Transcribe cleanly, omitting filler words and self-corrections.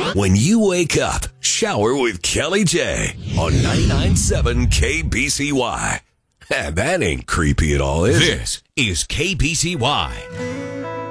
When you wake up, shower with Kelly J on 99.7 KBCY. And that ain't creepy at all, is it? This is KBCY.